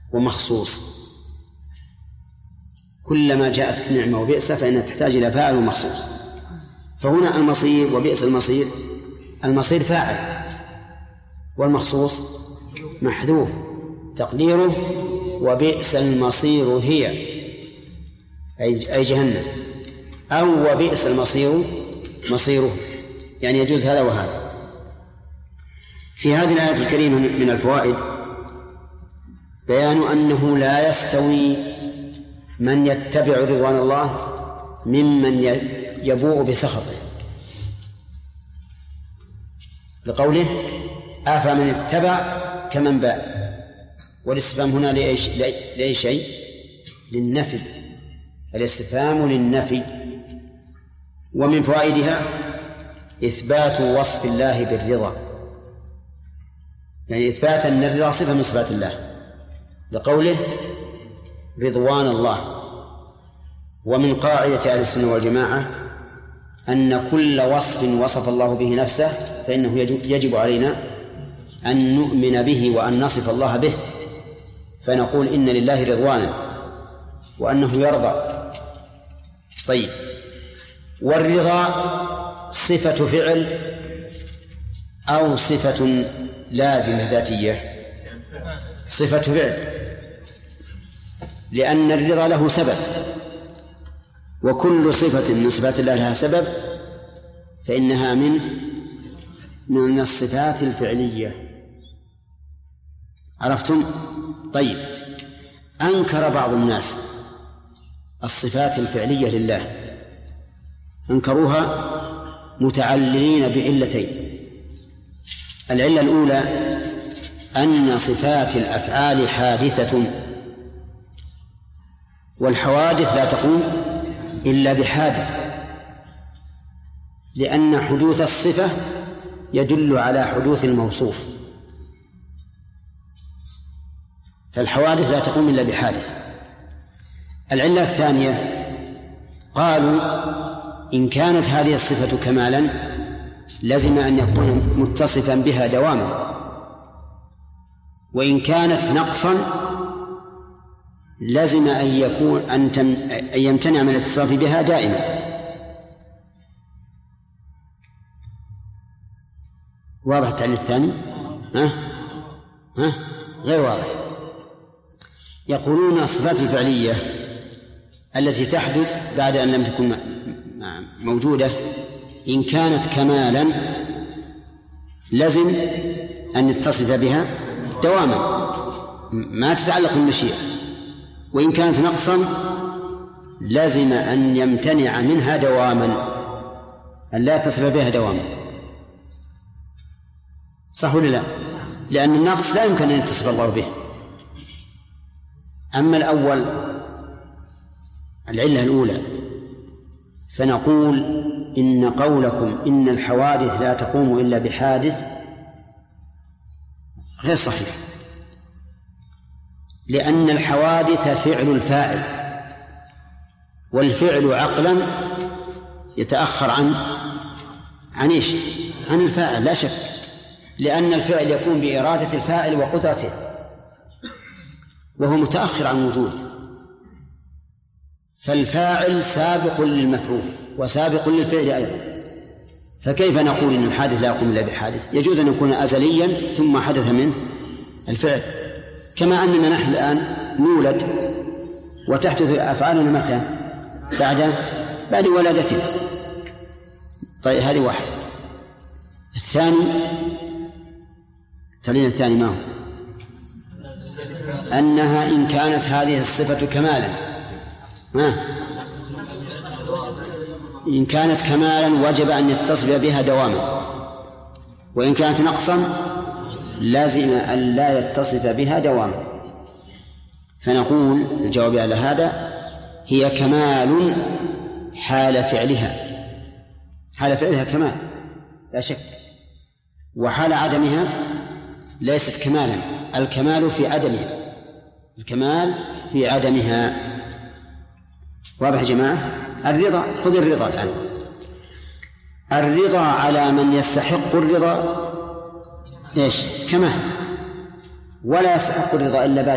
ومخصوص. كلما جاءتك نعمة وبئس فإنها تحتاج إلى فاعل ومخصوص. فهنا المصير وبئس المصير، المصير فاعل والمخصوص محذوف، تقديره وبئس المصير هي أي جهنم، أو وبئس المصير مصيره، يعني يجوز هذا وهذا. في هذه الآية الكريمة من الفوائد بيان أنه لا يستوي من يتبع رضوان الله ممن يبوء بسخطه، لقوله أفمن اتبع كمن باء. والاستفهام هنا لأي شيء؟ للنفي، الاستفهام للنفي. ومن فوائدها إثبات وصف الله بالرضا، يعني إثبات أن الرضا صفة من صفات الله، لقوله رضوان الله. ومن قاعدة أهل السنة والجماعة أن كل وصف وصف الله به نفسه فإنه يجب علينا أن نؤمن به وأن نصف الله به، فنقول إن لله رضوانا وأنه يرضى. طيب، والرضا صفة فعل أو صفة لازمة ذاتية؟ صفة فعل، لأن الرضا له سبب، وكل صفة من صفات الله لها سبب فإنها من الصفات الفعلية. عرفتم؟ طيب، أنكر بعض الناس الصفات الفعلية لله، أنكروها متعللين بعلتين. العلة الأولى أن صفات الأفعال حادثة، والحوادث لا تقوم إلا بحادث، لأن حدوث الصفة يدل على حدوث الموصوف، فالحوادث لا تقوم إلا بحادث. العلة الثانية قالوا إن كانت هذه الصفة كمالا لزم أن يكون متصفا بها دواما، وإن كانت نقصا لزم أن يمتنع من الاتصاف بها دائما. واضح التعليل الثاني؟ غير واضح. يقولون الصفات الفعلية التي تحدث بعد أن لم تكن موجودة إن كانت كمالا لزم أن نتصف بها دواما ما تتعلق بالمشيئة، وإن كانت نقصا لازم أن يمتنع منها دواما، أن لا تصف بها دواما. صح ولا لا؟ لأن النقص لا يمكن أن يتصف الله به. أما الأول العلة الأولى فنقول إن قولكم إن الحوادث لا تقوم إلا بحادث غير صحيح، لأن الحوادث فعل الفاعل، والفعل عقلا يتأخر عن إيش؟ عن الفاعل لا شك، لأن الفعل يكون بإرادة الفاعل وقدرته، وهو متأخر عن وجوده، فالفاعل سابق للمفعول وسابق للفعل أيضا. فكيف نقول إن الحادث لا يقوم إلا بحادث؟ يجوز أن يكون أزليا ثم حدث منه الفعل، كما أننا نحن الآن نولد وتحدث أفعالنا متى؟ بعد ولادتنا. طيب، هذه واحد. الثاني التعليل الثاني ما هو؟ أنها إن كانت هذه الصفة كمالا إن كانت كمالا وجب أن يتصف بها دواما، وإن كانت نقصا لازم أن لا يتصف بها دواما. فنقول الجواب على هذا هي كمال حال فعلها كمال لا شك، وحال عدمها ليست كمالا، الكمال في عدمها. واضح يا جماعة؟ الرضا، خذ الرضا الآن. الرضا على من يستحق الرضا إيش؟ كمال، ولا يستحق الرضا إلا بعد